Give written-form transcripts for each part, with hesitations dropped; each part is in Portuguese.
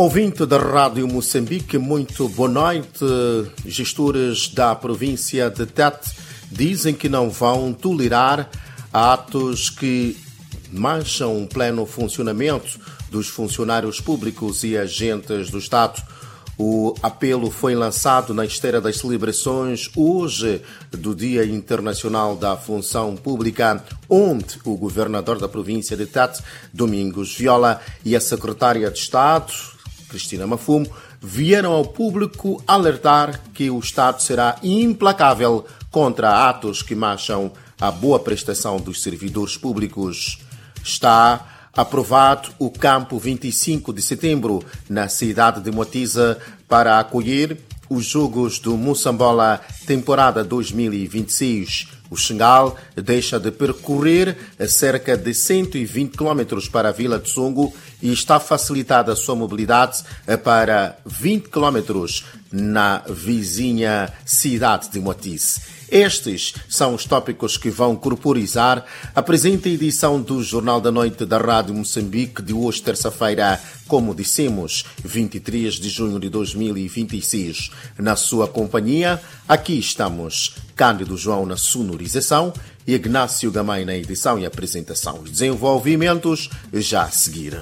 Ouvinte da Rádio Moçambique, muito boa noite. Gestores da província de Tete dizem que não vão tolerar atos que mancham o pleno funcionamento dos funcionários públicos e agentes do Estado. O apelo foi lançado na esteira das celebrações hoje do Dia Internacional da Função Pública, onde o governador da província de Tete, Domingos Viola, e a secretária de Estado, Cristina Mafumo, vieram ao público alertar que o Estado será implacável contra atos que mancham a boa prestação dos servidores públicos. Está aprovado o campo 25 de setembro na cidade de Moatize para acolher os Jogos do Moçambola temporada 2026. O Xingal deixa de percorrer a cerca de 120 km para a Vila de Songo e está facilitada a sua mobilidade para 20 km na vizinha cidade de Moatize. Estes são os tópicos que vão corporizar a presente edição do Jornal da Noite da Rádio Moçambique de hoje, terça-feira, como dissemos, 23 de junho de 2026. Na sua companhia, aqui estamos Cândido João na sonorização e Ignácio Gamay na edição e apresentação. Os desenvolvimentos já a seguir.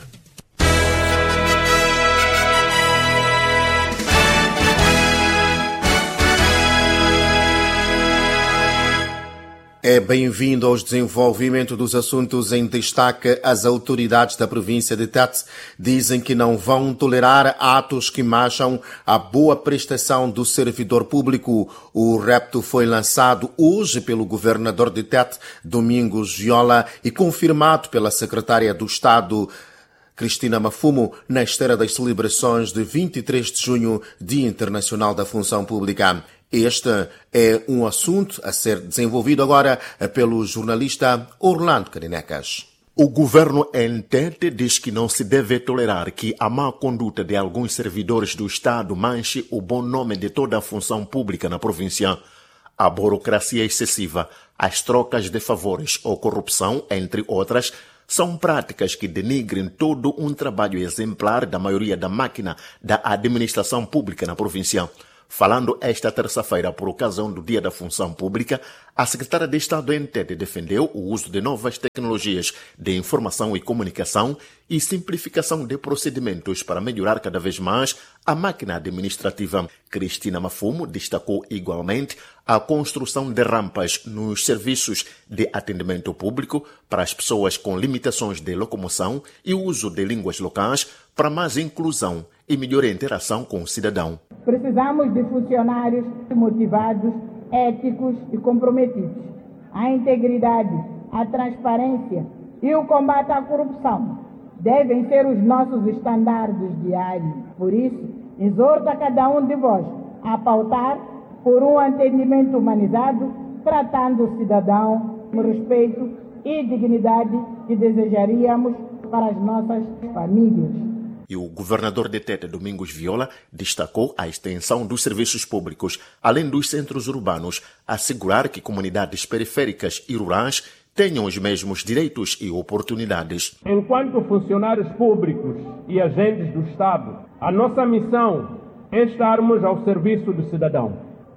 É bem-vindo aos desenvolvimentos dos assuntos em destaque. As autoridades da província de Tete dizem que não vão tolerar atos que mancham a boa prestação do servidor público. O repto foi lançado hoje pelo governador de Tete, Domingos Viola, e confirmado pela secretária do Estado, Cristina Mafumo, na esteira das celebrações de 23 de junho, Dia Internacional da Função Pública. Este é um assunto a ser desenvolvido agora pelo jornalista Orlando Carinecas. O governo em Tete diz que não se deve tolerar que a má conduta de alguns servidores do Estado manche o bom nome de toda a função pública na província. A burocracia excessiva, as trocas de favores ou corrupção, entre outras, são práticas que denigrem todo um trabalho exemplar da maioria da máquina da administração pública na província. Falando esta terça-feira por ocasião do Dia da Função Pública, a secretária de Estado em Tete defendeu o uso de novas tecnologias de informação e comunicação e simplificação de procedimentos para melhorar cada vez mais a máquina administrativa. Cristina Mafumo destacou igualmente a construção de rampas nos serviços de atendimento público para as pessoas com limitações de locomoção e o uso de línguas locais para mais inclusão e melhor interação com o cidadão. Precisamos de funcionários motivados, éticos e comprometidos. A integridade, a transparência e o combate à corrupção devem ser os nossos estandardes diários. Por isso, exorto a cada um de vós a pautar por um atendimento humanizado, tratando o cidadão com respeito e dignidade que desejaríamos para as nossas famílias. E o governador de Tete, Domingos Viola, destacou a extensão dos serviços públicos, além dos centros urbanos, assegurar que comunidades periféricas e rurais tenham os mesmos direitos e oportunidades. Enquanto funcionários públicos e agentes do Estado, a nossa missão é estarmos ao serviço do cidadão,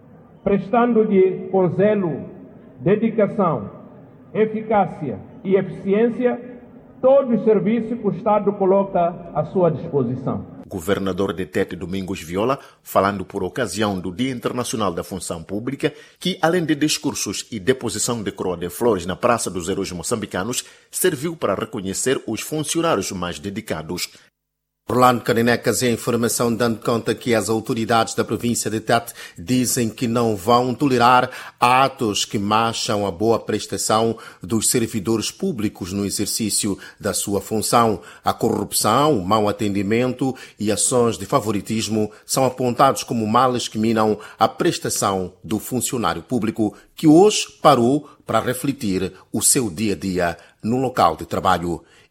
prestando-lhe com zelo, dedicação, eficácia e eficiência todos os serviços que o Estado coloca à sua disposição. Governador de Tete, Domingos Viola, falando por ocasião do Dia Internacional da Função Pública, que além de discursos e deposição de coroa de flores na Praça dos Heróis Moçambicanos, serviu para reconhecer os funcionários mais dedicados. Orlando Carinecas e a informação dando conta que as autoridades da província de Tete dizem que não vão tolerar atos que mancham a boa prestação dos servidores públicos no exercício da sua função. A corrupção, o mau atendimento e ações de favoritismo são apontados como males que minam a prestação do funcionário público que hoje parou para refletir o seu dia-a-dia no local de trabalho.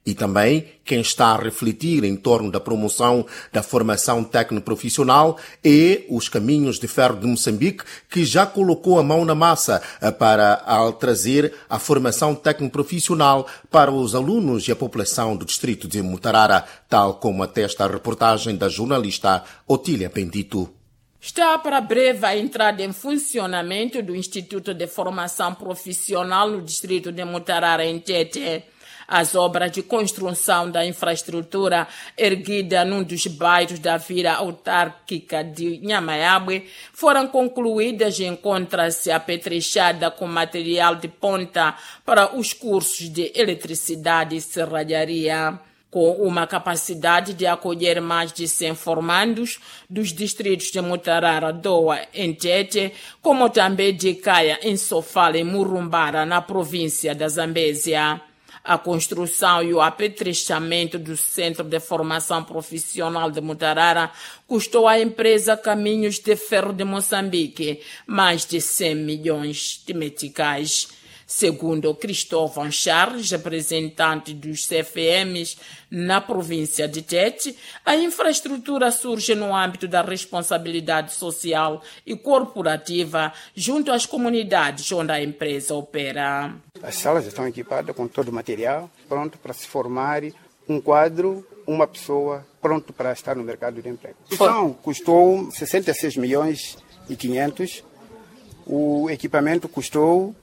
E também quem está a refletir em torno da promoção da formação técnico-profissional é os Caminhos de Ferro de Moçambique, que já colocou a mão na massa para trazer a formação técnico-profissional para os alunos e a população do distrito de Mutarara, tal como atesta a reportagem da jornalista Otília Bendito. Está para breve a entrada em funcionamento do Instituto de Formação Profissional no distrito de Mutarara, em Tete. As obras de construção da infraestrutura erguida num dos bairros da vila autárquica de Nhamaiabwe foram concluídas e encontra-se apetrechada com material de ponta para os cursos de eletricidade e serralharia. Com uma capacidade de acolher mais de 100 formandos dos distritos de Mutarara, Doa, em Tete, como também de Caia, em Sofala e Murumbara, na província da Zambésia. A construção e o apetrechamento do Centro de Formação Profissional de Mutarara custou à empresa Caminhos de Ferro de Moçambique mais de 100 milhões de meticais. Segundo Cristóvão Charles, representante dos CFMs na província de Tete, a infraestrutura surge no âmbito da responsabilidade social e corporativa junto às comunidades onde a empresa opera. As salas estão equipadas com todo o material, pronto para se formar um quadro, uma pessoa pronto para estar no mercado de emprego. Então, custou 66 milhões e 500. O equipamento custou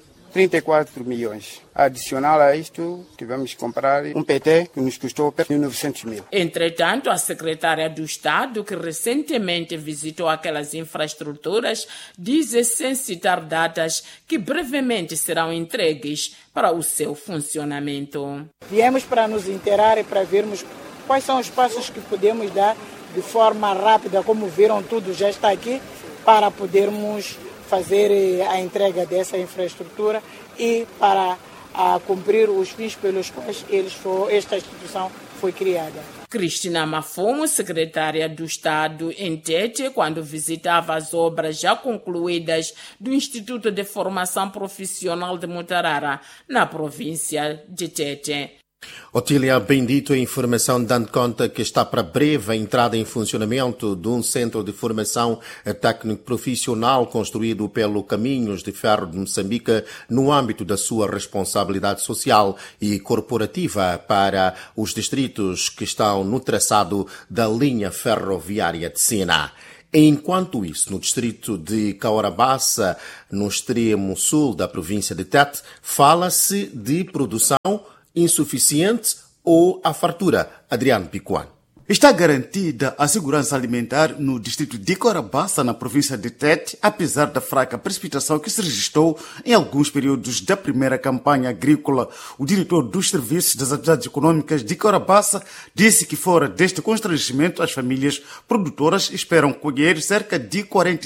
34 milhões. Adicional a isto, tivemos que comprar um PT que nos custou perto de 900 mil. Entretanto, a secretária do Estado, que recentemente visitou aquelas infraestruturas, diz, sem citar datas, que brevemente serão entregues para o seu funcionamento. Viemos para nos inteirar e para vermos quais são os passos que podemos dar de forma rápida, como viram, tudo já está aqui, para podermos fazer a entrega dessa infraestrutura e para cumprir os fins pelos quais esta instituição foi criada. Cristina Mafumo, secretária do Estado em Tete, quando visitava as obras já concluídas do Instituto de Formação Profissional de Mutarara, na província de Tete. Otília Bendito, a informação dando conta que está para breve a entrada em funcionamento de um centro de formação técnico-profissional construído pelo Caminhos de Ferro de Moçambique no âmbito da sua responsabilidade social e corporativa para os distritos que estão no traçado da linha ferroviária de Sena. Enquanto isso, no distrito de Caorabassa, no extremo sul da província de Tete, fala-se de produção insuficiente ou a fartura. Adriano Picuan. Está garantida a segurança alimentar no distrito de Caorabassa, na província de Tete, apesar da fraca precipitação que se registrou em alguns períodos da primeira campanha agrícola. O diretor dos Serviços das Atividades Econômicas de Caorabassa disse que fora deste constrangimento, as famílias produtoras esperam colher cerca de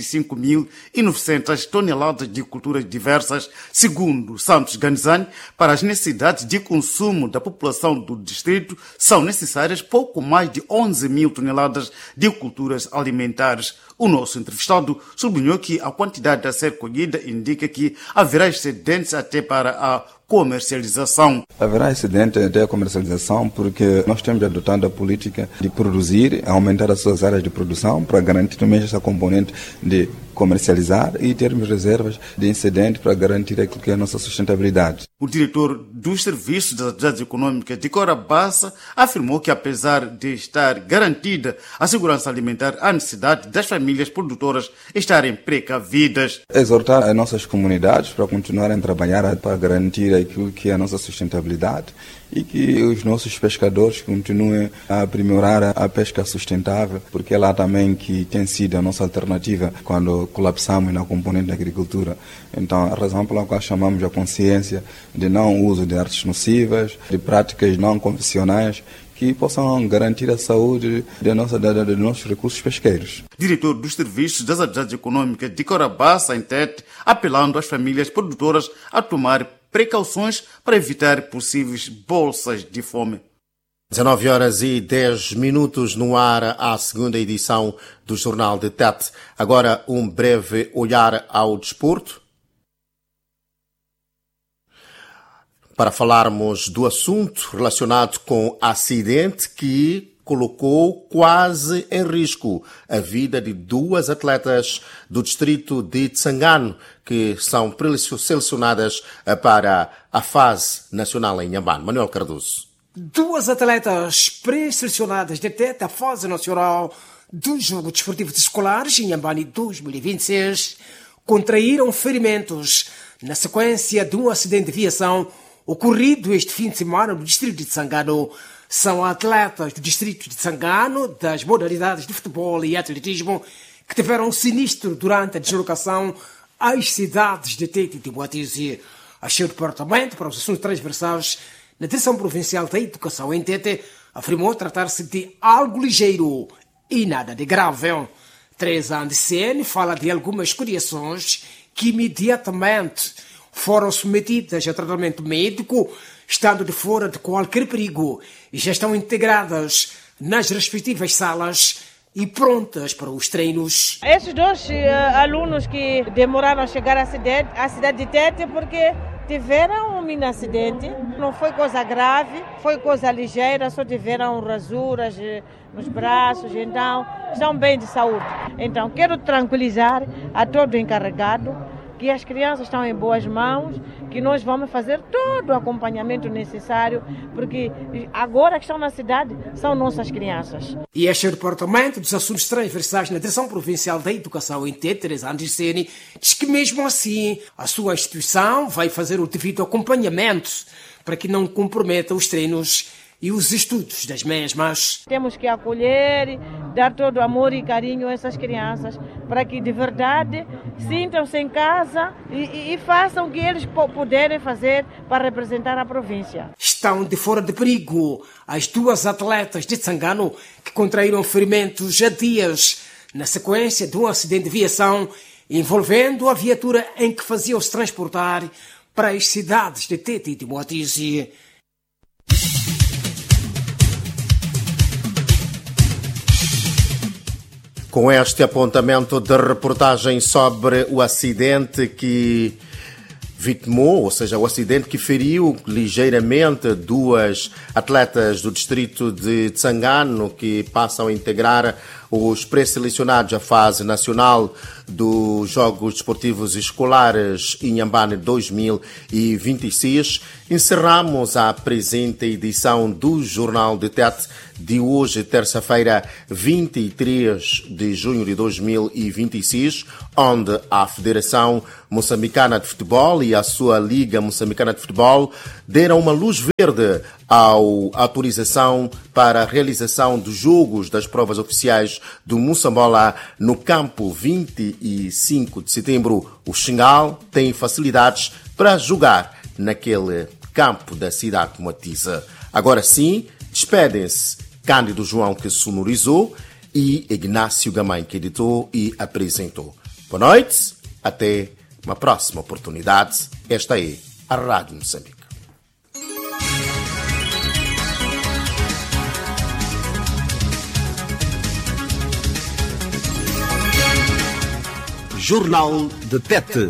45.900 toneladas de culturas diversas, segundo Santos Ganzani. Para as necessidades de consumo da população do distrito, são necessárias pouco mais de 11 mil toneladas de culturas alimentares. O nosso entrevistado sublinhou que a quantidade a ser colhida indica que haverá excedentes até para a comercialização. Haverá excedente até a comercialização porque nós temos adotado a política de produzir, aumentar as suas áreas de produção para garantir também essa componente de comercializar e termos reservas de excedente para garantir aquilo que é a nossa sustentabilidade. O diretor dos Serviços das Atividades Econômicas de Caorabassa afirmou que, apesar de estar garantida a segurança alimentar, há necessidade das famílias produtoras estarem precavidas. Exortar as nossas comunidades para continuarem a trabalhar para garantir aquilo que é a nossa sustentabilidade e que os nossos pescadores continuem a aprimorar a pesca sustentável, porque é lá também que tem sido a nossa alternativa quando colapsamos na componente da agricultura. Então, a razão pela qual chamamos a consciência de não uso de artes nocivas, de práticas não convencionais, que possam garantir a saúde dos nossos recursos pesqueiros. Diretor dos Serviços das Atividades Econômicas de Caorabassa, em Tete, apelando às famílias produtoras a tomar precauções para evitar possíveis bolsas de fome. 19h10 no ar, a segunda edição do Jornal de Tete. Agora um breve olhar ao desporto. para falarmos do assunto relacionado com acidente que colocou quase em risco a vida de duas atletas do distrito de Tsangano, que são selecionadas para a fase nacional em Inhambane. Manuel Cardoso. Duas atletas pré-selecionadas de Tete à fase nacional dos Jogos Desportivos Escolares em Inhambane 2026 contraíram ferimentos na sequência de um acidente de viação ocorrido este fim de semana no distrito de Tsangano. São atletas do distrito de Tsangano, das modalidades de futebol e atletismo, que tiveram um sinistro durante a deslocação às cidades de Tete e de Boatize. A seu departamento para os assuntos transversais na Direção Provincial da Educação em Tete afirmou tratar-se de algo ligeiro e nada de grave. Teresa Andicene fala de algumas escoriações que imediatamente foram submetidas a tratamento médico, estando de fora de qualquer perigo, e já estão integradas nas respectivas salas e prontas para os treinos. Esses dois alunos que demoraram a chegar à cidade de Tete porque tiveram um mini acidente, não foi coisa grave, foi coisa ligeira, só tiveram rasuras nos braços, então estão bem de saúde. Então quero tranquilizar a todo encarregado que as crianças estão em boas mãos, que nós vamos fazer todo o acompanhamento necessário, porque agora que estão na cidade são nossas crianças. E este Departamento dos Assuntos Transversais na Direção Provincial da Educação em Tete, Teresa Andicene, diz que mesmo assim a sua instituição vai fazer o devido acompanhamento para que não comprometa os treinos e os estudos das mesmas. Temos que acolher, dar todo o amor e carinho a essas crianças para que de verdade sintam-se em casa e façam o que eles puderem fazer para representar a província. Estão de fora de perigo as duas atletas de Tsangano que contraíram ferimentos há dias na sequência de um acidente de viação envolvendo a viatura em que faziam-se transportar para as cidades de Tete e de Boatize. Com este apontamento de reportagem sobre o acidente que vitimou, ou seja, o acidente que feriu ligeiramente duas atletas do distrito de Tsangano que passam a integrar os pré-selecionados à fase nacional dos Jogos Desportivos Escolares Inhambane 2026, encerramos a presente edição do Jornal de Tete de hoje, terça-feira, 23 de junho de 2026, onde a Federação Moçambicana de Futebol e a sua Liga Moçambicana de Futebol deram uma luz verde à autorização para a realização dos jogos das provas oficiais do Moçambola no campo 25 de setembro. O Xingal tem facilidades para jogar naquele campo da cidade de Moatize. Agora sim, despedem-se Cândido João, que sonorizou, e Ignácio Gamay, que editou e apresentou. Boa noite, até uma próxima oportunidade. Esta é a Rádio Moçambique. Jornal de Tete.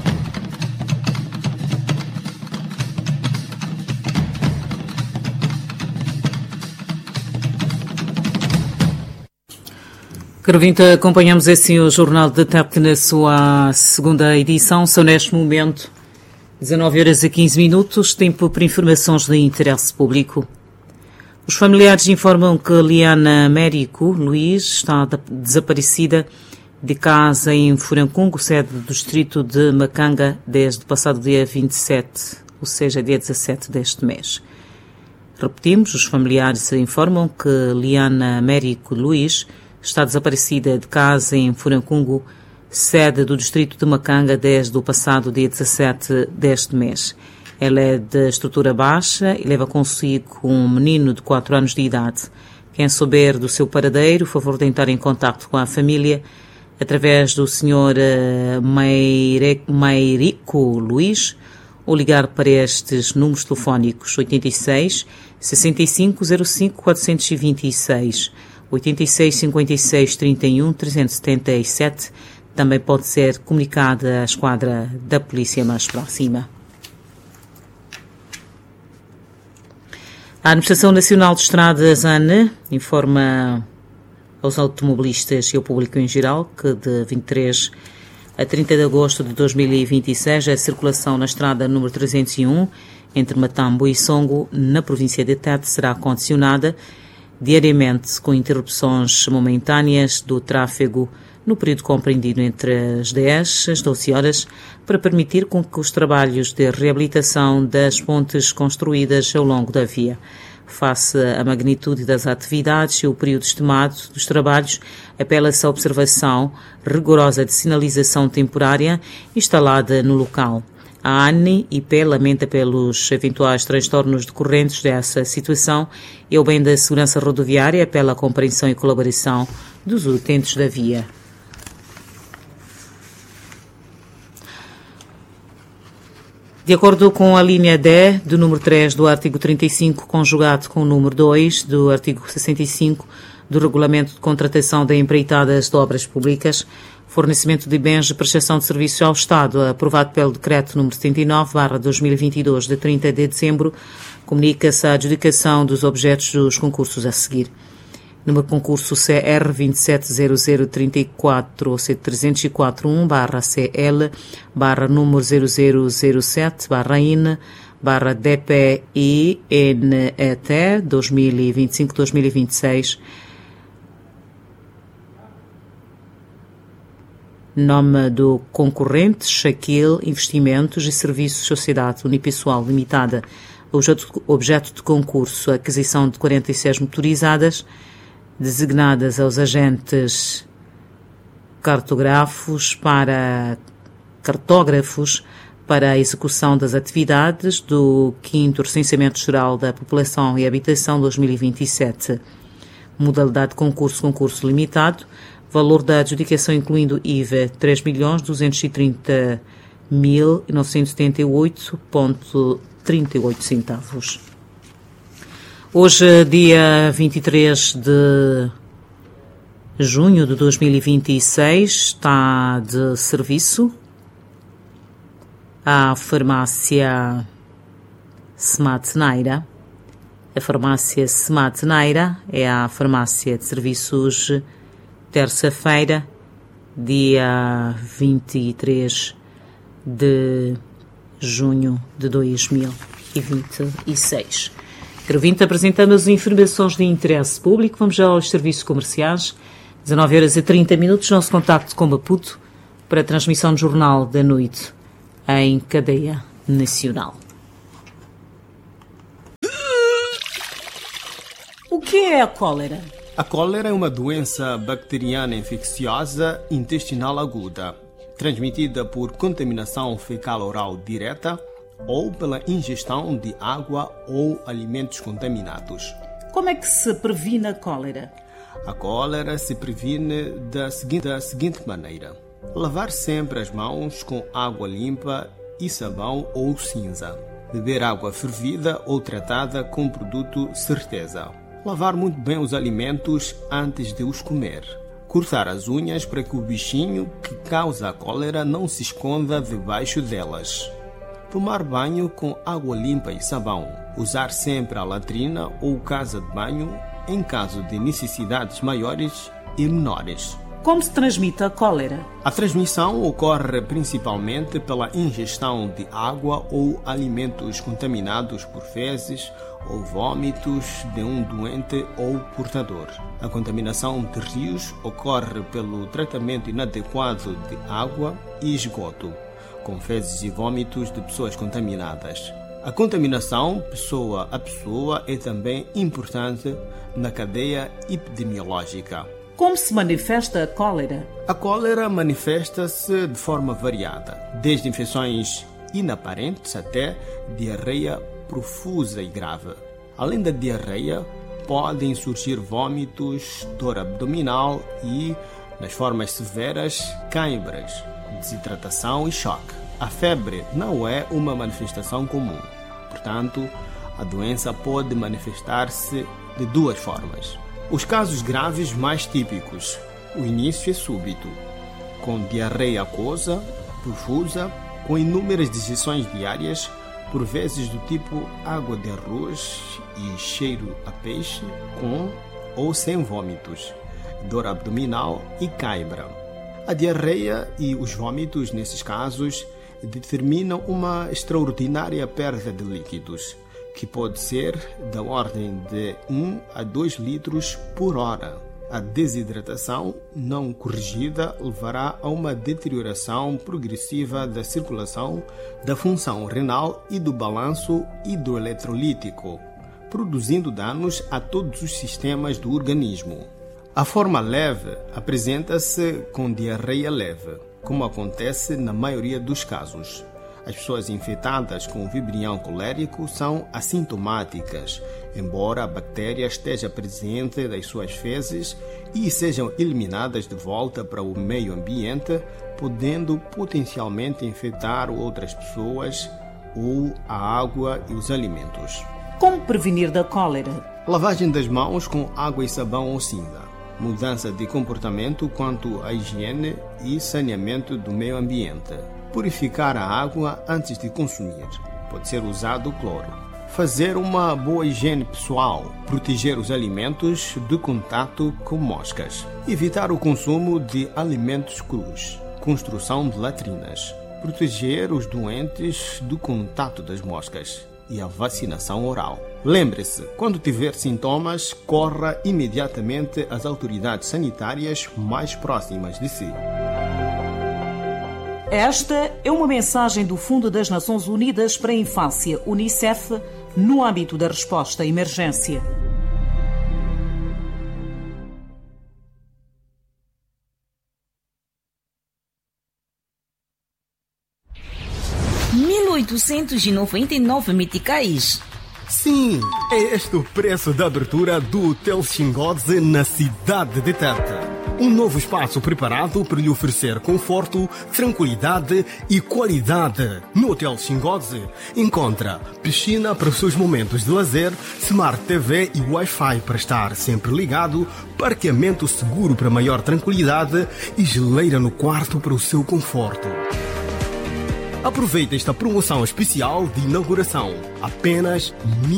Caro ouvinte, acompanhamos assim o Jornal de Tete na sua segunda edição. São neste momento 19h15, tempo para informações de interesse público. Os familiares informam que Liana Américo Luís está desaparecida de casa em Furankungu, sede do distrito de Macanga, desde o passado dia 27, ou seja, dia 17 deste mês. Repetimos, os familiares informam que Liana Américo Luís está desaparecida de casa em Furankungu, sede do distrito de Macanga, desde o passado dia 17 deste mês. Ela é de estrutura baixa e leva consigo um menino de 4 anos de idade. Quem souber do seu paradeiro, por favor de entrar em contato com a família através do Sr. Mairico Luís ou ligar para estes números telefónicos 86 65 05 426, 86 56 31 377. Também pode ser comunicada à esquadra da polícia mais próxima. A Administração Nacional de Estradas, ANE, informa aos automobilistas e ao público em geral que de 23 a 30 de agosto de 2026 a circulação na estrada número 301 entre Matambo e Songo, na província de Tete, será condicionada diariamente com interrupções momentâneas do tráfego no período compreendido entre as 10 e as 12 horas, para permitir com que os trabalhos de reabilitação das pontes construídas ao longo da via. Face à magnitude das atividades e o período estimado dos trabalhos, apela-se à observação rigorosa de sinalização temporária instalada no local. A ANE-IP lamenta pelos eventuais transtornos decorrentes dessa situação e, ao bem da segurança rodoviária, pela compreensão e colaboração dos utentes da via. De acordo com a linha D do número 3 do artigo 35, conjugado com o número 2 do artigo 65 do Regulamento de Contratação de Empreitadas de Obras Públicas, fornecimento de bens de prestação de serviços ao Estado, aprovado pelo Decreto número 79/2022, de 30 de dezembro, comunica-se a adjudicação dos objetos dos concursos a seguir. Número concurso CR 27003041/CL/número 0007/IN/DPI-NET 2025-2026. Nome do concorrente: Shaquille Investimentos e Serviços Sociedade Unipessoal Limitada. Objeto de concurso: aquisição de 46 motorizadas designadas aos agentes cartógrafos para a execução das atividades do 5º Recenseamento Geral da População e Habitação 2027. Modalidade de concurso limitado. Valor da adjudicação incluindo IVA 3.230.978,38 centavos. Hoje, dia 23 de junho de 2026, está de serviço a farmácia Smart Naira. A farmácia Smart Naira é a farmácia de serviços terça-feira, dia 23 de junho de 2026. Caro ouvinte, apresentamos as informações de interesse público. Vamos já aos serviços comerciais. 19h30, nosso contacto com Maputo para a transmissão do Jornal da Noite em cadeia nacional. O que é a cólera? A cólera é uma doença bacteriana infecciosa intestinal aguda, transmitida por contaminação fecal-oral direta ou pela ingestão de água ou alimentos contaminados. Como é que se previne a cólera? A cólera se previne da seguinte maneira: lavar sempre as mãos com água limpa e sabão ou cinza. Beber água fervida ou tratada com produto Certeza. Lavar muito bem os alimentos antes de os comer. Cortar as unhas para que o bichinho que causa a cólera não se esconda debaixo delas. Tomar banho com água limpa e sabão. Usar sempre a latrina ou casa de banho em caso de necessidades maiores e menores. Como se transmite a cólera? A transmissão ocorre principalmente pela ingestão de água ou alimentos contaminados por fezes ou vômitos de um doente ou portador. A contaminação de rios ocorre pelo tratamento inadequado de água e esgoto, com fezes e vômitos de pessoas contaminadas. A contaminação pessoa a pessoa é também importante na cadeia epidemiológica. Como se manifesta a cólera? A cólera manifesta-se de forma variada, desde infecções inaparentes até diarreia profusa e grave. Além da diarreia, podem surgir vômitos, dor abdominal e, nas formas severas, cãibras, desidratação e choque. A febre não é uma manifestação comum. Portanto, a doença pode manifestar-se de duas formas. Os casos graves mais típicos: o início é súbito, com diarreia aquosa, profusa, com inúmeras digestões diárias, por vezes do tipo água de arroz e cheiro a peixe, com ou sem vômitos, dor abdominal e cãibra. A diarreia e os vômitos, nesses casos, determinam uma extraordinária perda de líquidos, que pode ser da ordem de 1 a 2 litros por hora. A desidratação não corrigida levará a uma deterioração progressiva da circulação, da função renal e do balanço hidroeletrolítico, produzindo danos a todos os sistemas do organismo. A forma leve apresenta-se com diarreia leve, como acontece na maioria dos casos. As pessoas infectadas com o vibrião colérico são assintomáticas, embora a bactéria esteja presente nas suas fezes e sejam eliminadas de volta para o meio ambiente, podendo potencialmente infectar outras pessoas ou a água e os alimentos. Como prevenir da cólera? Lavagem das mãos com água e sabão ou cinza. Mudança de comportamento quanto à higiene e saneamento do meio ambiente. Purificar a água antes de consumir. Pode ser usado cloro. Fazer uma boa higiene pessoal. Proteger os alimentos de contato com moscas. Evitar o consumo de alimentos crus. Construção de latrinas. Proteger os doentes do contato das moscas. E a vacinação oral. Lembre-se, quando tiver sintomas, corra imediatamente às autoridades sanitárias mais próximas de si. Esta é uma mensagem do Fundo das Nações Unidas para a Infância, UNICEF, no âmbito da resposta à emergência. R$1.899 meticais. Sim, é este o preço da abertura do Hotel Xingodze na cidade de Tete. Um novo espaço preparado para lhe oferecer conforto, tranquilidade e qualidade. No Hotel Xingodze encontra piscina para os seus momentos de lazer, Smart TV e Wi-Fi para estar sempre ligado, parqueamento seguro para maior tranquilidade e geleira no quarto para o seu conforto. Aproveite esta promoção especial de inauguração. Apenas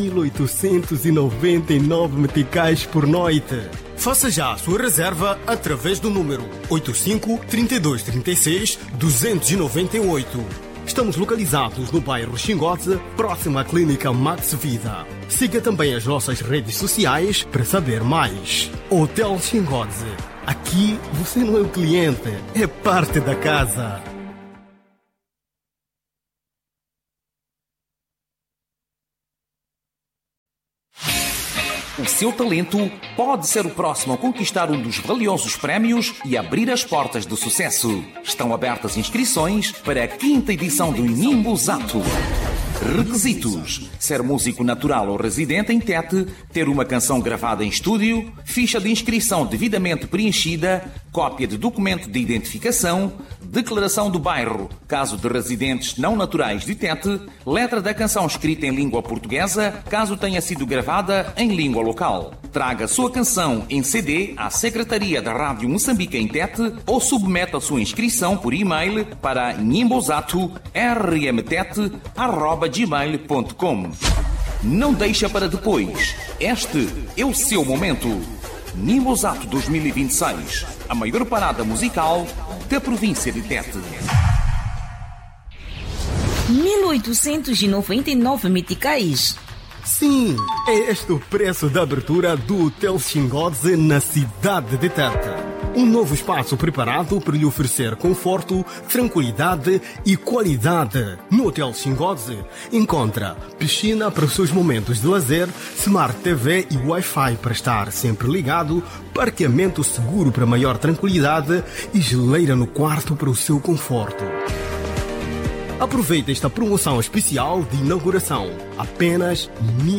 1.899 meticais por noite. Faça já a sua reserva através do número 85 32 36 298. Estamos localizados no bairro Xingodze, próximo à clínica Max Vida. Siga também as nossas redes sociais para saber mais. Hotel Xingodze. Aqui você não é o cliente, é parte da casa. O seu talento pode ser o próximo a conquistar um dos valiosos prémios e abrir as portas do sucesso. Estão abertas inscrições para a 5ª edição do Nimbuzato. Requisitos: ser músico natural ou residente em Tete, ter uma canção gravada em estúdio, ficha de inscrição devidamente preenchida, cópia de documento de identificação, declaração do bairro, caso de residentes não naturais de Tete, letra da canção escrita em língua portuguesa, caso tenha sido gravada em língua local. Traga sua canção em CD à Secretaria da Rádio Moçambique em Tete ou submeta a sua inscrição por e-mail para nimbozato@gmail.com. Não deixa para depois. Este é o seu momento. Nimbozato 2026, a maior parada musical da província de Tete. 1.899 meticais. Sim, é este o preço da abertura do Hotel Xingodze na cidade de Tete. Um novo espaço preparado para lhe oferecer conforto, tranquilidade e qualidade. No Hotel Xingodze encontra piscina para os seus momentos de lazer, Smart TV e Wi-Fi para estar sempre ligado, parqueamento seguro para maior tranquilidade e geleira no quarto para o seu conforto. Aproveite esta promoção especial de inauguração. Apenas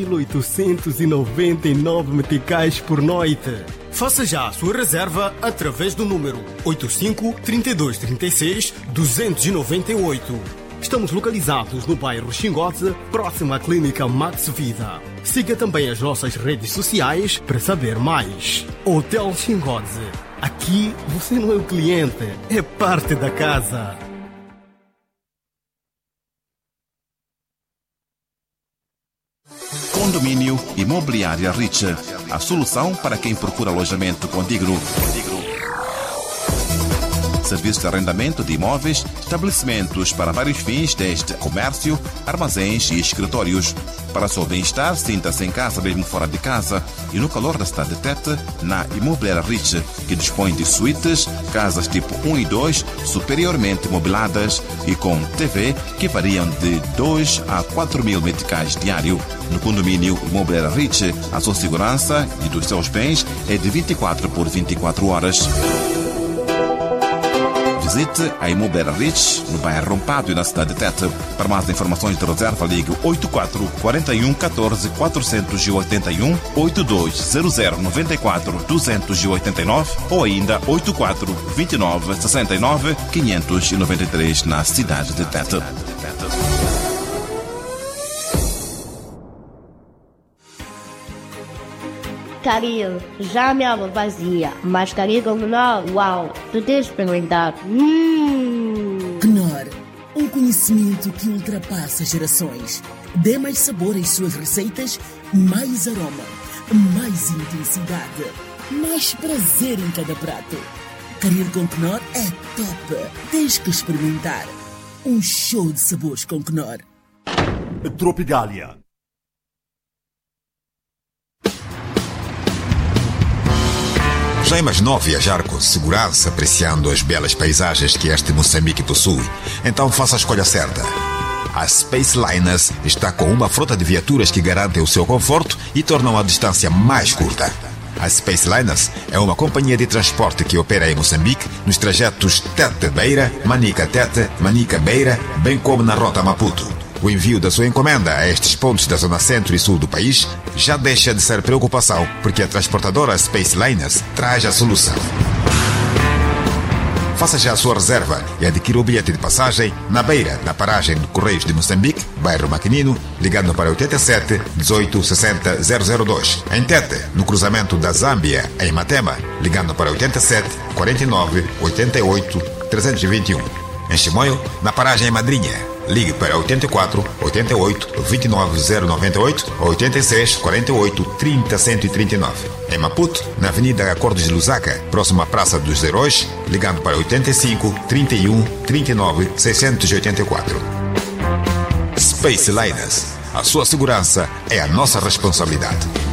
1.899 meticais por noite. Faça já a sua reserva através do número 85 32 36 298. Estamos localizados no bairro Xingodze, próximo à clínica Max Vida. Siga também as nossas redes sociais para saber mais. Hotel Xingodze. Aqui você não é o cliente, é parte da casa. Condomínio Imobiliária Rich, a solução para quem procura alojamento condigno. Serviço de arrendamento de imóveis, estabelecimentos para vários fins, desde comércio, armazéns e escritórios. Para seu bem-estar, sinta-se em casa mesmo fora de casa e no calor da cidade de Tete, na Imobiliária Rich, que dispõe de suítes, casas tipo 1 e 2, superiormente mobiladas e com TV que variam de 2 a 4 mil meticais diário. No condomínio Imobiliária Rich, a sua segurança e dos seus bens é de 24 por 24 horas. Visite a Imobiliária Rich, no bairro Rompado e na cidade de Tete. Para mais informações de reserva, ligue 84 41 14 481 82 00 94 289 ou ainda 84 29 69 593 na cidade de Tete. Caril, já me amo vazia, mas Caril com Knorr, uau, tu tens de experimentar. Knorr, um conhecimento que ultrapassa gerações. Dê mais sabor às suas receitas, mais aroma, mais intensidade, mais prazer em cada prato. Caril com Knorr é top. Tens que experimentar. Um show de sabores com Knorr. Tropigália. Já imaginou viajar com segurança, apreciando as belas paisagens que este Moçambique possui? Então faça a escolha certa. A Space Liners está com uma frota de viaturas que garantem o seu conforto e tornam a distância mais curta. A Space Liners é uma companhia de transporte que opera em Moçambique nos trajetos Tete-Beira, Manica-Tete, Manica-Beira, bem como na rota Maputo. O envio da sua encomenda a estes pontos da zona centro e sul do país já deixa de ser preocupação, porque a transportadora Space Liners traz a solução. Faça já a sua reserva e adquira o bilhete de passagem na Beira, na paragem de Correios de Moçambique, bairro Maquinino, ligando para 87 18 60 002. Em Tete, no cruzamento da Zâmbia, em Matema, ligando para 87 49 88 321. Em Chimoio, na paragem em Madrinha, ligue para 84 88 29 098 ou 86 48 30 139. Em Maputo, na Avenida Acordos de Lusaka, próximo à Praça dos Heróis, ligando para 85 31 39 684. Space Liners. A sua segurança é a nossa responsabilidade.